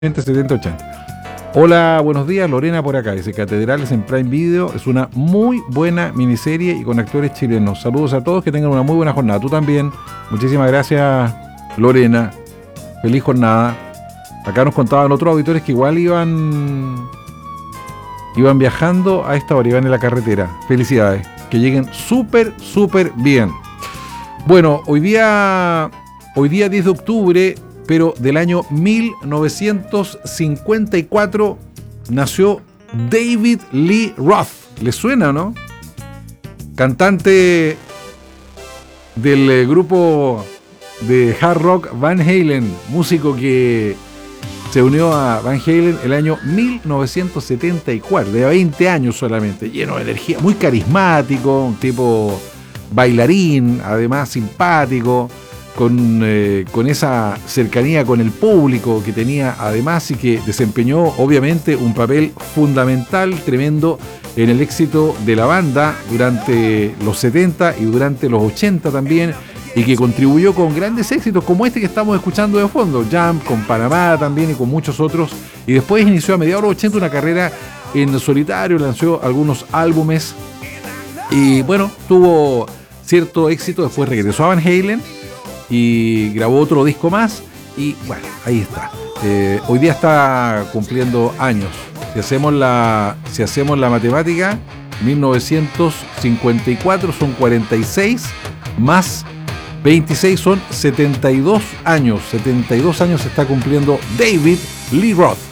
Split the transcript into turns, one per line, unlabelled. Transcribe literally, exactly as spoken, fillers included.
setenta ochenta. Hola, buenos días, Lorena por acá. Dice Catedrales en Prime Video. Es una muy buena miniserie y con actores chilenos. Saludos a todos, que tengan una muy buena jornada. Tú también. Muchísimas gracias, Lorena. Feliz jornada. Acá nos contaban otros auditores que igual iban iban viajando a esta hora, iban en la carretera. Felicidades. Que lleguen súper, súper bien. Bueno, hoy día, hoy día diez de octubre, pero del año mil novecientos cincuenta y cuatro, nació David Lee Roth. ¿Le suena, no? Cantante del eh, grupo de hard rock Van Halen, músico que se unió a Van Halen el año mil novecientos setenta y cuatro, de veinte años solamente, lleno de energía, muy carismático, un tipo bailarín, además simpático, con, eh, con esa cercanía con el público que tenía además y que desempeñó obviamente un papel fundamental, tremendo en el éxito de la banda durante los setenta y durante los ochenta también, y que contribuyó con grandes éxitos como este que estamos escuchando de fondo, Jump, con Panamá también y con muchos otros, y después inició a mediados de los ochenta una carrera en solitario, lanzó algunos álbumes y bueno, tuvo cierto éxito, después regresó a Van Halen y grabó otro disco más y bueno, ahí está. Eh, hoy día está cumpliendo años. Si hacemos la, si hacemos la matemática, mil novecientos cincuenta y cuatro son cuarenta y seis, más veintiséis son setenta y dos años. setenta y dos años está cumpliendo David Lee Roth.